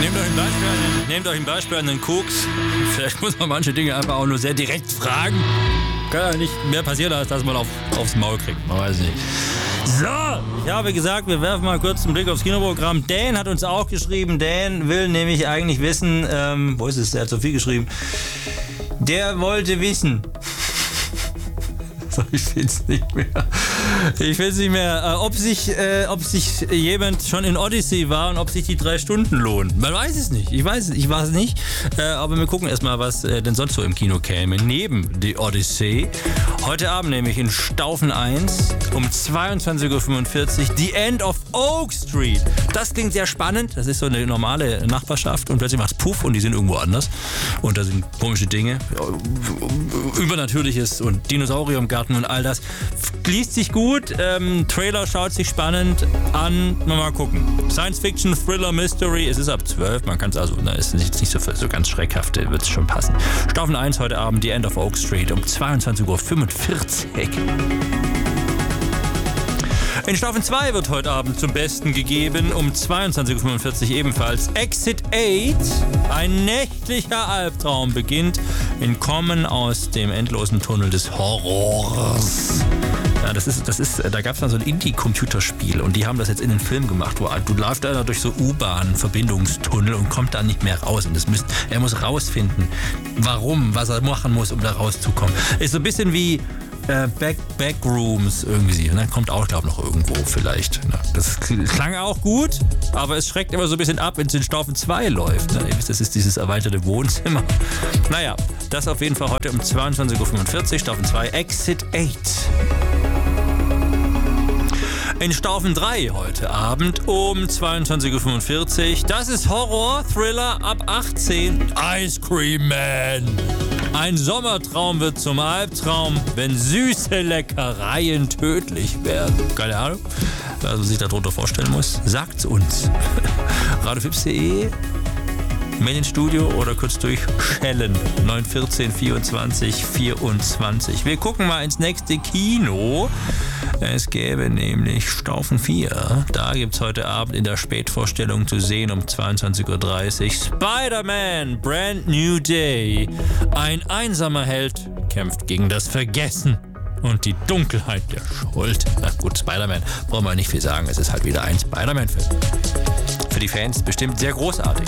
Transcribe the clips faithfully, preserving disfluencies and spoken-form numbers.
Nehmt euch ein Beispiel an den, nehmt euch ein Beispiel an den Koks. Vielleicht muss man manche Dinge einfach auch nur sehr direkt fragen. Kann ja nicht mehr passieren, als dass man auf, aufs Maul kriegt. Man weiß nicht. So, ich habe gesagt, wir werfen mal kurz einen Blick aufs Kinoprogramm. Dan hat uns auch geschrieben. Dan will nämlich eigentlich wissen, ähm, wo ist es? Der hat so viel geschrieben. Der wollte wissen. So, ich finde es nicht mehr. Ich finde es nicht mehr. Äh, ob sich, äh, ob sich jemand schon in Odyssey war und ob sich die drei Stunden lohnen. Man weiß es nicht. Ich weiß es, ich weiß es nicht. Äh, aber wir gucken erstmal, was äh, denn sonst so im Kino käme. Neben die Odyssey. Heute Abend nämlich in Staufen eins um zweiundzwanzig Uhr fünfundvierzig The End of Oak Street. Das klingt sehr spannend. Das ist so eine normale Nachbarschaft und plötzlich macht es Puff und die sind irgendwo anders. Und da sind komische Dinge. Übernatürliches und Dinosaurier im Garten und all das. Liest sich gut. Ähm, Trailer schaut sich spannend an. Mal gucken. Science Fiction, Thriller, Mystery. Es ist ab zwölf. Man kann es also, na, ist nicht, nicht so, so ganz schreckhaft. Wird es schon passen. Staufen eins heute Abend The End of Oak Street um zweiundzwanzig Uhr fünfundvierzig. In Staufen zwei wird heute Abend zum Besten gegeben, um zweiundzwanzig Uhr fünfundvierzig ebenfalls. Exit acht, ein nächtlicher Albtraum beginnt. Entkommen aus dem endlosen Tunnel des Horrors. Ja, das ist, das ist, da gab es mal so ein Indie-Computerspiel und die haben das jetzt in den Film gemacht, wo du läufst da durch so U-Bahn-Verbindungstunnel und kommt da nicht mehr raus. Und das müsst, er muss rausfinden, warum, was er machen muss, um da rauszukommen. Ist so ein bisschen wie Äh, Back, Backrooms irgendwie. Und dann kommt auch, glaube ich, noch irgendwo vielleicht. Ne? Das klang auch gut, aber es schreckt immer so ein bisschen ab, wenn es in Staufen zwei läuft. Ne? Ihr wisst, das ist dieses erweiterte Wohnzimmer. Naja, das auf jeden Fall heute um zweiundzwanzig Uhr fünfundvierzig, Staufen zwei, Exit acht. In Staufen drei heute Abend um zweiundzwanzig Uhr fünfundvierzig. Das ist Horror, Thriller ab achtzehn. Ice Cream Man. Ein Sommertraum wird zum Albtraum, wenn süße Leckereien tödlich werden. Keine Ahnung, was man sich darunter vorstellen muss. Sagt's uns. radiofips punkt de, Mail ins Studio oder kurz durchschellen. neun vierzehn vierundzwanzig vierundzwanzig. Wir gucken mal ins nächste Kino. Es gäbe nämlich Staufen vier. Da gibt es heute Abend in der Spätvorstellung zu sehen um zweiundzwanzig Uhr dreißig Spider-Man, Brand New Day. Ein einsamer Held kämpft gegen das Vergessen und die Dunkelheit der Schuld. Na gut, Spider-Man, brauchen wir nicht viel sagen. Es ist halt wieder ein Spider-Man-Film. Für die Fans bestimmt sehr großartig.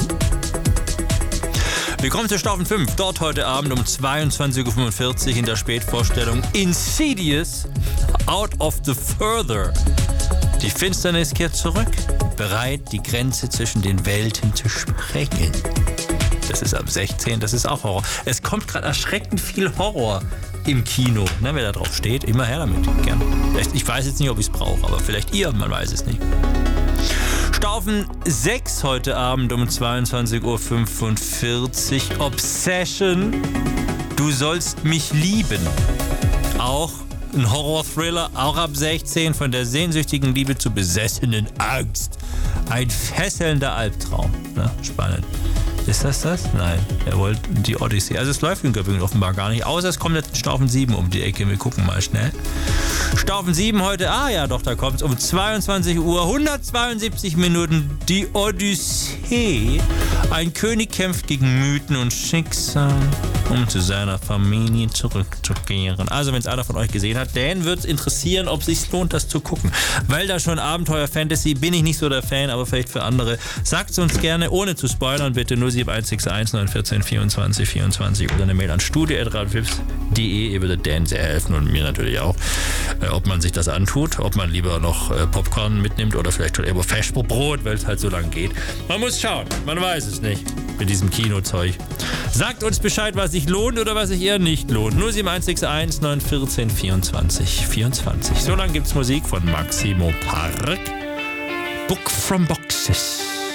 Wir kommen zu Staufen fünf. Dort heute Abend um zweiundzwanzig Uhr fünfundvierzig in der Spätvorstellung Insidious, Out of the Further. Die Finsternis kehrt zurück, bereit, die Grenze zwischen den Welten zu sprengen. Das ist ab sechzehn, das ist auch Horror. Es kommt gerade erschreckend viel Horror im Kino. Ne, wer da drauf steht, immer her damit. Gern. Ich weiß jetzt nicht, ob ich es brauche, aber vielleicht ihr, man weiß es nicht. Staufen sechs heute Abend um zweiundzwanzig Uhr fünfundvierzig. Obsession, du sollst mich lieben. Auch ein Horror-Thriller, auch ab sechzehn, von der sehnsüchtigen Liebe zur besessenen Angst. Ein fesselnder Albtraum. Na, spannend. Ist das das? Nein, er wollte die Odyssey. Also es läuft in Göppingen offenbar gar nicht. Außer es kommt jetzt Staufen sieben um die Ecke. Wir gucken mal schnell. Staufen sieben heute, ah ja doch, da kommt es um zweiundzwanzig Uhr, hundertzweiundsiebzig Minuten, die Odyssee. Ein König kämpft gegen Mythen und Schicksal, um zu seiner Familie zurückzukehren. Also wenn es einer von euch gesehen hat, dann wird es interessieren, ob es sich lohnt, das zu gucken. Weil da schon Abenteuer-Fantasy, bin ich nicht so der Fan, aber vielleicht für andere. Sagt es uns gerne, ohne zu spoilern, bitte null sieben eins sechs eins neun eins vier vierundzwanzig vierundzwanzig oder eine Mail an studio at radiofips punkt de. Ihr würdet Dan sehr helfen und mir natürlich auch, äh, ob man sich das antut, ob man lieber noch äh, Popcorn mitnimmt oder vielleicht schon eher Feschbrot, weil es halt so lang geht. Man muss schauen, man weiß es nicht mit diesem Kinozeug. Sagt uns Bescheid, was sich lohnt oder was sich eher nicht lohnt. null sieben eins sechs eins neun eins vier vierundzwanzig vierundzwanzig. So lange gibt's Musik von Maximo Park. Book from Book.